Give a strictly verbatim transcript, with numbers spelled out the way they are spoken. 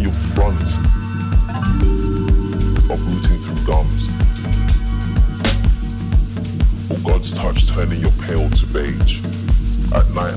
your front, uprooting through gums. Or God's touch turning your pale to beige. At night